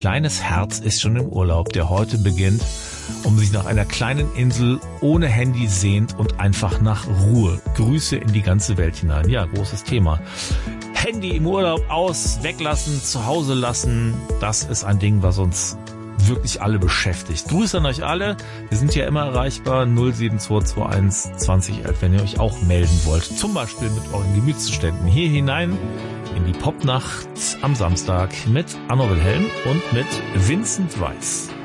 Kleines Herz ist schon im Urlaub, der heute beginnt, um sich nach einer kleinen Insel ohne Handy sehnt und einfach nach Ruhe. Grüße in die ganze Welt hinein. Ja, großes Thema. Handy im Urlaub aus, weglassen, zu Hause lassen. Das ist ein Ding, was uns wirklich alle beschäftigt. Grüße an euch alle. Wir sind ja immer erreichbar. 07221 2011, wenn ihr euch auch melden wollt. Zum Beispiel mit euren Gemütszuständen hier hinein in die Popnacht am Samstag mit Anno Wilhelm und mit Vincent Weiss.